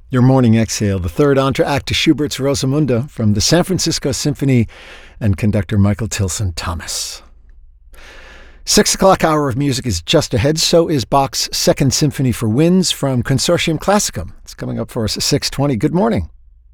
Your morning exhale, the third entr'acte to Schubert's Rosamunde from the San Francisco Symphony and conductor Michael Tilson Thomas. 6 o'clock hour of music is just ahead. So is Bach's Second Symphony for Winds from Consortium Classicum. It's coming up for us at 6:20. Good morning.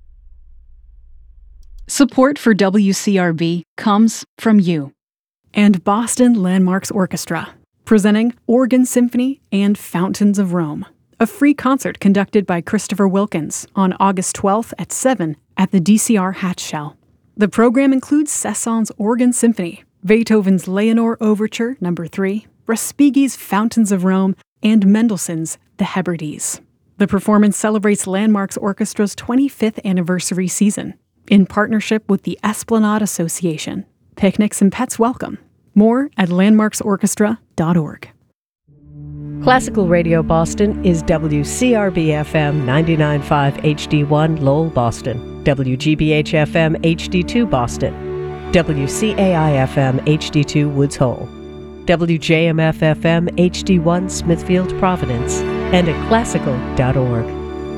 Support for WCRB comes from you and Boston Landmarks Orchestra, presenting Organ Symphony and Fountains of Rome, a free concert conducted by Christopher Wilkins on August 12th at 7 at the DCR Hatch Shell. The program includes Cesson's Organ Symphony, Beethoven's Leonore Overture No. 3, Respighi's Fountains of Rome, and Mendelssohn's The Hebrides. The performance celebrates Landmarks Orchestra's 25th anniversary season, in partnership with the Esplanade Association. Picnics and pets welcome. More at landmarksorchestra.org. Classical Radio Boston is WCRB-FM 99.5 HD1 Lowell, Boston, WGBH-FM HD2 Boston, WCAI-FM HD2 Woods Hole, WJMF-FM HD1 Smithfield, Providence, and at classical.org.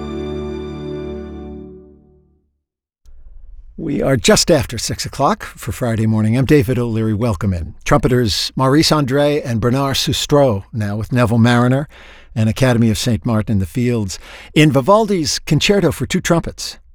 We are just after 6 o'clock for Friday morning. I'm David O'Leary. Welcome in. Trumpeters Maurice Andre and Bernard Sustro, now with Neville Marriner and Academy of St. Martin in the Fields, in Vivaldi's Concerto for Two Trumpets.